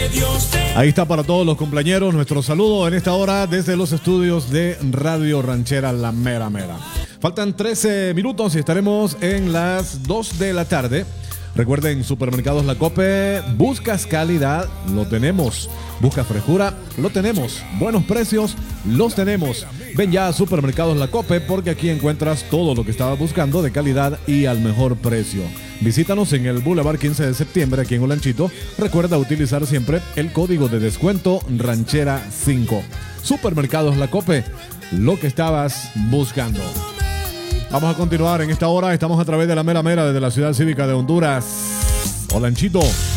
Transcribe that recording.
Ahí está para todos los cumpleañeros nuestro saludo en esta hora desde los estudios de Radio Ranchera La Mera Mera. Faltan 13 minutos y estaremos en las 2 de la tarde. Recuerden, Supermercados La Cope, buscas calidad, lo tenemos. Buscas frescura, lo tenemos. Buenos precios, los tenemos. Ven ya a Supermercados La Cope porque aquí encuentras todo lo que estabas buscando de calidad y al mejor precio. Visítanos en el Boulevard 15 de septiembre aquí en Olanchito. Recuerda utilizar siempre el código de descuento Ranchera 5. Supermercados La Cope, lo que estabas buscando. Vamos a continuar en esta hora. Estamos a través de La Mera Mera desde la Ciudad Cívica de Honduras. Olanchito.